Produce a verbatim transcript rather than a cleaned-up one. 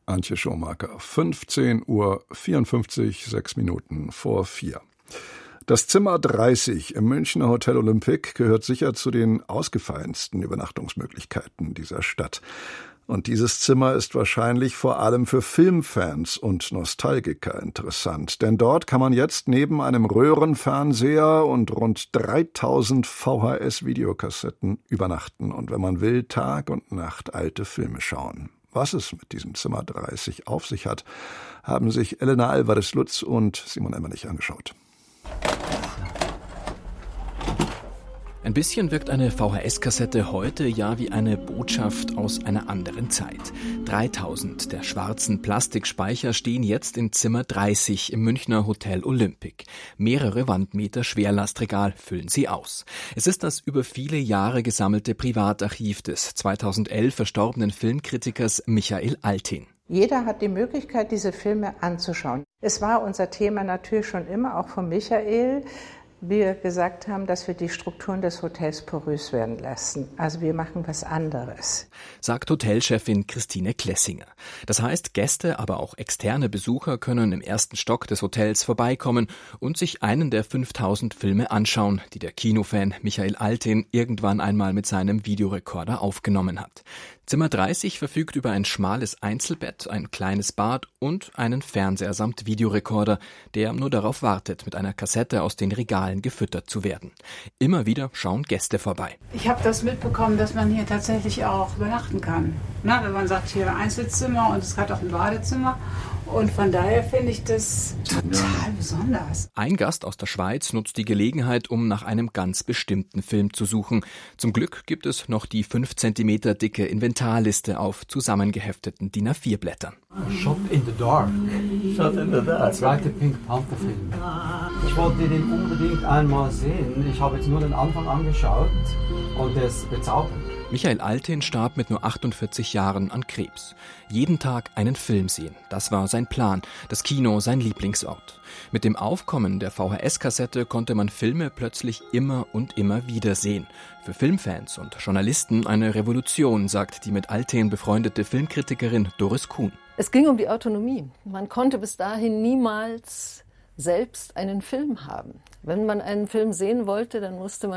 Antje Schomaker. fünfzehn Uhr vierundfünfzig, sechs Minuten vor vier. Das Zimmer dreißig im Münchner Hotel Olympique gehört sicher zu den ausgefallensten Übernachtungsmöglichkeiten dieser Stadt. Und dieses Zimmer ist wahrscheinlich vor allem für Filmfans und Nostalgiker interessant. Denn dort kann man jetzt neben einem Röhrenfernseher und rund dreitausend V H S-Videokassetten übernachten und, wenn man will, Tag und Nacht alte Filme schauen. Was es mit diesem Zimmer dreißig auf sich hat, haben sich Elena Alvarez-Lutz und Simon Emmerich angeschaut. Ein bisschen wirkt eine V H S-Kassette heute ja wie eine Botschaft aus einer anderen Zeit. dreitausend der schwarzen Plastikspeicher stehen jetzt in Zimmer dreißig im Münchner Hotel Olympique. Mehrere Wandmeter Schwerlastregal füllen sie aus. Es ist das über viele Jahre gesammelte Privatarchiv des zweitausendelf verstorbenen Filmkritikers Michael Alten. Jeder hat die Möglichkeit, diese Filme anzuschauen. Es war unser Thema natürlich schon immer, auch von Michael, wir gesagt haben, dass wir die Strukturen des Hotels porös werden lassen. Also wir machen was anderes. Sagt Hotelchefin Christine Klessinger. Das heißt, Gäste, aber auch externe Besucher können im ersten Stock des Hotels vorbeikommen und sich einen der fünftausend Filme anschauen, die der Kinofan Michael Alten irgendwann einmal mit seinem Videorekorder aufgenommen hat. Zimmer dreißig verfügt über ein schmales Einzelbett, ein kleines Bad und einen Fernseher samt Videorekorder, der nur darauf wartet, mit einer Kassette aus den Regalen gefüttert zu werden. Immer wieder schauen Gäste vorbei. Ich habe das mitbekommen, dass man hier tatsächlich auch übernachten kann. Na, wenn man sagt, hier ein Einzelzimmer und es hat auch ein Badezimmer. Und von daher finde ich das total besonders. Ein Gast aus der Schweiz nutzt die Gelegenheit, um nach einem ganz bestimmten Film zu suchen. Zum Glück gibt es noch die fünf Zentimeter dicke Inventarliste auf zusammengehefteten D I N A vier Blättern. Shot in the Dark. Shot in the Dark. Der zweite Pink Panther Film. Ich wollte den unbedingt einmal sehen. Ich habe jetzt nur den Anfang angeschaut und der ist bezaubernd. Michael Alten starb mit nur achtundvierzig Jahren an Krebs. Jeden Tag einen Film sehen, das war sein Plan, das Kino sein Lieblingsort. Mit dem Aufkommen der V H S-Kassette konnte man Filme plötzlich immer und immer wieder sehen. Für Filmfans und Journalisten eine Revolution, sagt die mit Alten befreundete Filmkritikerin Doris Kuhn. Es ging um die Autonomie. Man konnte bis dahin niemals selbst einen Film haben. Wenn man einen Film sehen wollte, dann musste man